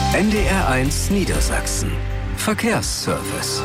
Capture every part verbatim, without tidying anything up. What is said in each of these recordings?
N D R eins Niedersachsen. Verkehrsservice.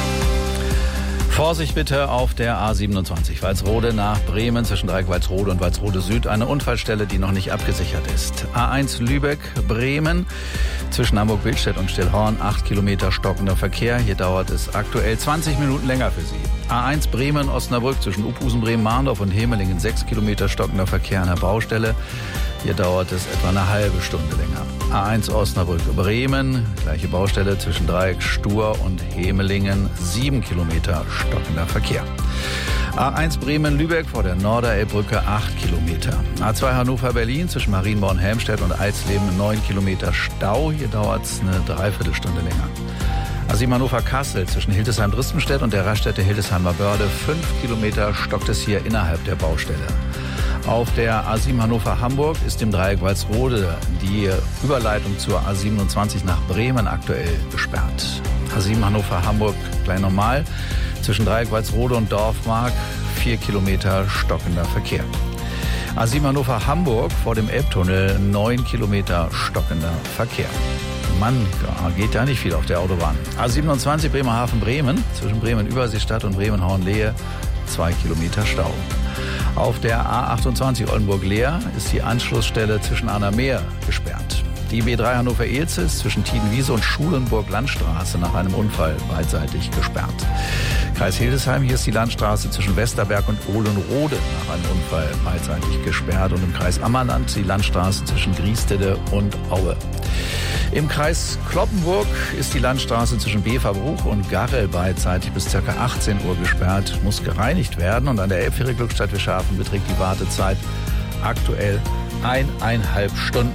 Vorsicht bitte auf der A siebenundzwanzig, Walsrode nach Bremen zwischen Dreieck Walsrode und Walsrode Süd. Eine Unfallstelle, die noch nicht abgesichert ist. A eins Lübeck, Bremen zwischen Hamburg-Billstedt und Stillhorn. acht Kilometer stockender Verkehr. Hier dauert es aktuell zwanzig Minuten länger für Sie. A eins Bremen-Osnabrück zwischen Uphusen, Bremen-Mahndorf und Hemelingen. sechs Kilometer stockender Verkehr an der Baustelle. Hier dauert es etwa eine halbe Stunde länger. A eins Osnabrück-Bremen, gleiche Baustelle zwischen Dreieck Stur und Hemelingen. sieben Kilometer stockender Verkehr. A eins Bremen-Lübeck vor der Norderelbbrücke acht Kilometer. A zwei Hannover-Berlin zwischen Marienborn-Helmstedt und Alsleben neun Kilometer Stau. Hier dauert es eine Dreiviertelstunde länger. A sieben Hannover-Kassel zwischen Hildesheim-Dristenstedt und der Raststätte Hildesheimer Börde. fünf Kilometer stockt es hier innerhalb der Baustelle. Auf der A sieben Hannover-Hamburg ist im Dreieck Walsrode die Überleitung zur A siebenundzwanzig nach Bremen aktuell gesperrt. A sieben Hannover-Hamburg gleich normal. Zwischen Dreieck Walsrode und Dorfmark vier Kilometer stockender Verkehr. A sieben Hannover-Hamburg vor dem Elbtunnel neun Kilometer stockender Verkehr. Mann, geht ja nicht viel auf der Autobahn. A siebenundzwanzig Bremerhaven-Bremen zwischen Bremen-Überseestadt und Bremen-Hornlehe zwei Kilometer Stau. Auf der A achtundzwanzig Oldenburg-Leer ist die Anschlussstelle zwischen Annameer gesperrt. Die B drei Hannover-Ehlze ist zwischen Tiedenwiese und Schulenburg-Landstraße nach einem Unfall beidseitig gesperrt. Kreis Hildesheim, hier ist die Landstraße zwischen Westerberg und Ohlenrode nach einem Unfall beidseitig gesperrt. Und im Kreis Ammerland die Landstraße zwischen Griestede und Aue. Im Kreis Cloppenburg ist die Landstraße zwischen Beverbruch und Garrel beidseitig bis ca. achtzehn Uhr gesperrt, muss gereinigt werden. Und an der Elbfähre Glückstadt-Wischhafen beträgt die Wartezeit aktuell eineinhalb Stunden.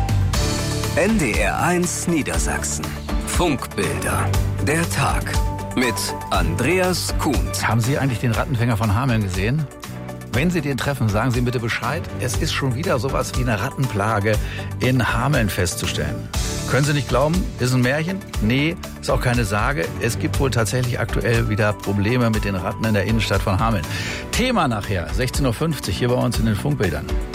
N D R eins Niedersachsen. Funkbilder. Der Tag mit Andreas Kuhns. Haben Sie eigentlich den Rattenfänger von Hameln gesehen? Wenn Sie den treffen, sagen Sie ihm bitte Bescheid. Es ist schon wieder sowas wie eine Rattenplage in Hameln festzustellen. Können Sie nicht glauben, ist ein Märchen? Nee, ist auch keine Sage. Es gibt wohl tatsächlich aktuell wieder Probleme mit den Ratten in der Innenstadt von Hameln. Thema nachher, sechzehn Uhr fünfzig hier bei uns in den Funkbildern.